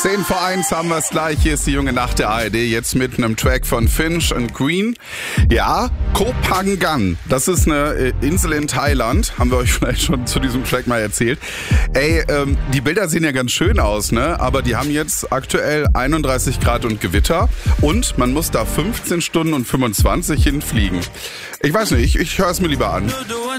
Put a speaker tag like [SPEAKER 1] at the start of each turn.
[SPEAKER 1] 10:10 haben wir es gleich. Hier ist die junge Nacht der ARD. Jetzt mit einem Track von Finch und Green. Ja, Koh Phangan. Das ist eine Insel in Thailand. Haben wir euch vielleicht schon zu diesem Track mal erzählt. Ey, die Bilder sehen ja ganz schön aus, ne? Aber die haben jetzt aktuell 31 Grad und Gewitter. Und man muss da 15 Stunden und 25 hinfliegen. Ich weiß nicht, ich höre es mir lieber an.